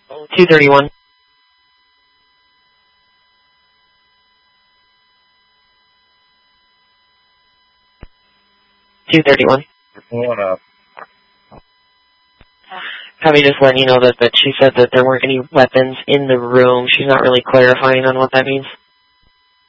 231. 231. Pulling up. Probably just letting you know that she said that there weren't any weapons in the room. She's not really clarifying on what that means.